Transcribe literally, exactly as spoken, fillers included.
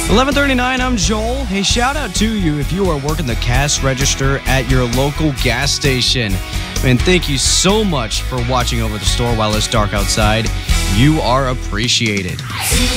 eleven thirty-nine, I'm Joel. Hey, shout out to you if you are working the cash register at your local gas station. And thank you so much for watching over the store while it's dark outside. You are appreciated.